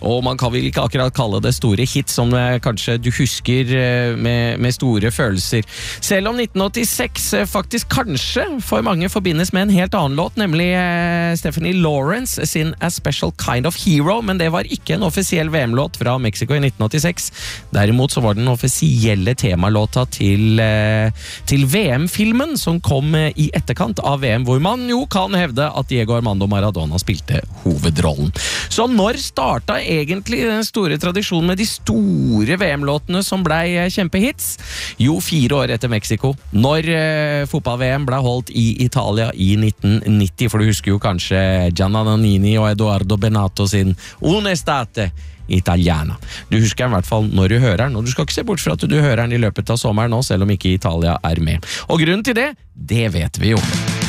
og man kan vel ikke akkurat kalle det store hit som kanskje du husker med store følelser. Selv om 1986 faktisk kanskje for mange forbindes med en helt annen låt, nemlig Stephanie Lawrence sin A Special Kind of Hero, men det var ikke en offisiell VM-låt fra Mexico i 1986. Derimot så var den offisielle temalåta til VM-filmen som kom i etterkant av VM, hvor man jo kan hevde at Diego Armando Maradona spilte hovedrollen. Så når startet egentlig den store tradisjonen med de store VM-låtene som ble kjempehits? Jo, 4 år etter Mexico, når fotball-VM ble holdt i Italia i 1990, for du husker jo kanskje Gianna Nannini og Edoardo Benato sin Un'estate Italiana. Du husker den i hvert fall når du hører den, og du skal ikke se bort fra at du hører den i løpet av sommeren nå, selv om ikke Italia er med. Og grunnen til det vet vi jo.